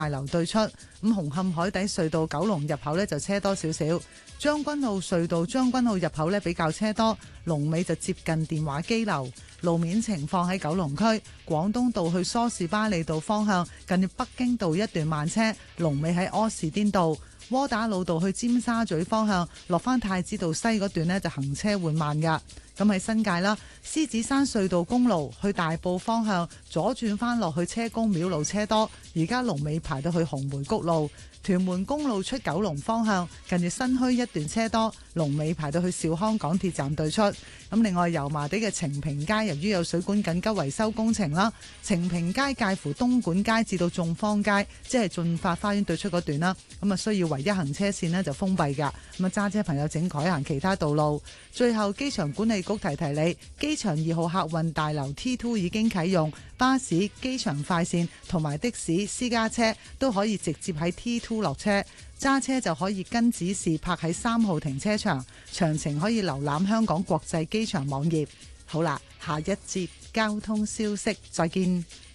大樓對出。咁紅磡海底隧道九龍入口呢就車多少少，將軍澳隧道將軍澳入口呢比較車多，龍尾就接近電話機樓。路面情況喺九龍區廣東道去梳士巴利道方向，近住北京道一段慢車，龍尾喺柯士甸道。窩打老道去尖沙咀方向落返太子道西嗰段呢就行車緩慢噶。咁喺新界啦，獅子山隧道公路去大埔方向左轉返落去車公廟路車多，而家龍尾排到去紅梅谷路。屯門公路出九龍方向近住新墟一段車多，龍尾排到去兆康港鐵站對出。咁另外油麻地嘅晴平街由於有水管緊急維修工程啦，晴平街介乎東莞街至到眾坊街，即係進發花園對出嗰段啦，咁啊需要唯一行車線呢就封閉噶。咁啊揸車朋友請改行其他道路。最後機場管理局提提你，機場2號客運大樓 T2 已經啟用，巴士、機場快線同埋的士、私家車都可以直接喺 T2 落車，揸車就可以跟指示泊喺3號停車場。詳情可以瀏覽香港國際機場網頁。好啦，下一節交通消息再見。